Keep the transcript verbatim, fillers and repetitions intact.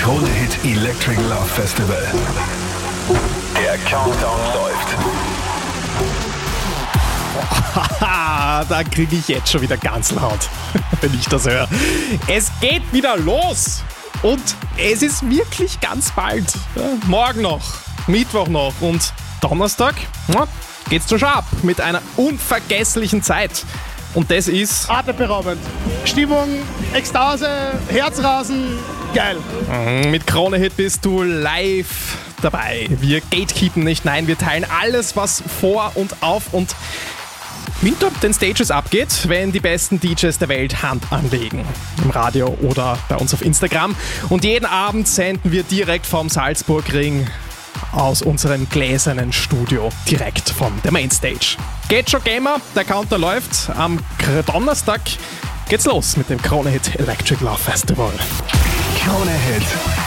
Krone Hit Electric Love Festival. Der Countdown läuft. Da kriege ich jetzt schon wieder Gänsehaut, wenn ich das höre. Es geht wieder los und es ist wirklich ganz bald. Ja, morgen noch, Mittwoch noch und Donnerstag ja, geht's schon ab mit einer unvergesslichen Zeit. Und das ist atemberaubend. Stimmung, Ekstase, Herzrasen, geil. Mit Krone Hit bist du live dabei. Wir gatekeepen nicht, nein, wir teilen alles, was vor und auf und hinter den Stages abgeht, wenn die besten D Js der Welt Hand anlegen. Im Radio oder bei uns auf Instagram. Und jeden Abend senden wir direkt vom Salzburgring aus unserem gläsernen Studio, direkt von der Mainstage. Geht schon Gamer, der Counter läuft. Am Donnerstag geht's los mit dem Krone Hit Electric Love Festival. Krone Hit